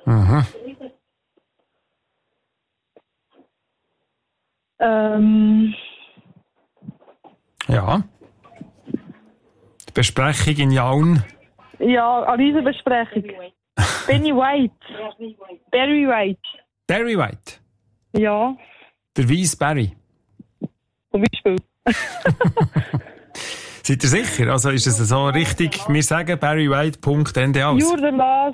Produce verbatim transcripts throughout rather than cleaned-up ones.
Mhm. Ähm, Ja. Die Besprechung in Jaun. ja, an dieser Besprechung. Benny White. Barry White. Barry White. Ja, Der Weiss Barry. zum Beispiel. Seid ihr sicher? Also ist es so richtig? Wir sagen Barry White, Punkt, Ende aus. You're the last.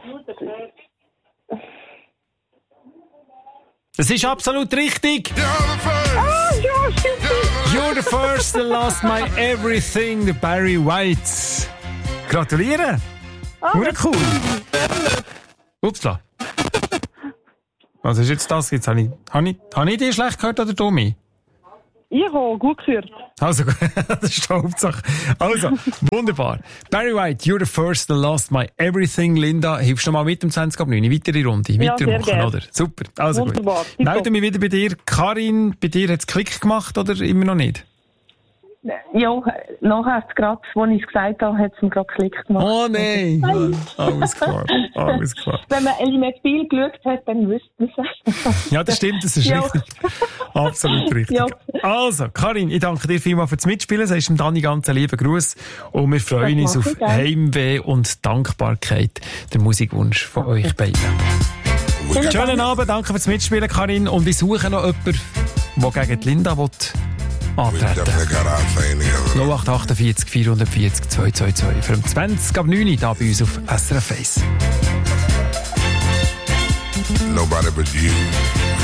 Das ist absolut richtig. Ah, ja, stimmt. You're the first, the last, my everything, der Barry White. Gratuliere. Ah, Hure cool. Upsla. Was ist jetzt das? Jetzt habe ich, habe ich, habe ich dich schlecht gehört oder du mich? Ich habe gut gehört. Also, das ist die Hauptsache. Also, wunderbar. Barry White, you're the first, the last, my everything. Linda, hilfst du noch mal mit um zwanzig ab neun? Weitere Runde, Ja, weitermachen, sehr gerne. oder? Super, also Wunderbar. gut. Melde mich wieder bei dir. Karin, bei dir hat es Klick gemacht oder immer noch nicht? Ja, nachher hat es gerade, als ich es gesagt habe, hat es mir gerade Klick gemacht. Oh nein! Alles klar, alles klar. Wenn man Element Spiel geschaut hat, dann wüsste man es. Ja, das stimmt, das ist Ja. richtig. Absolut richtig. Ja. Also, Karin, ich danke dir vielmals fürs Mitspielen. Sagst dem Dani ganz einen lieben Gruß. Und wir freuen Das uns mache auf ich gerne. Heimweh und Dankbarkeit. Der Musikwunsch von euch beiden. Schönen Abend, danke fürs Mitspielen, Karin. Und ich suche noch jemanden, der gegen die Linda will antreten will. null acht achtundvierzig vierhundertvierzig zweihundertzweiundzwanzig für um zwanzig ab neun da bei uns auf S R F eins. Nobody but you.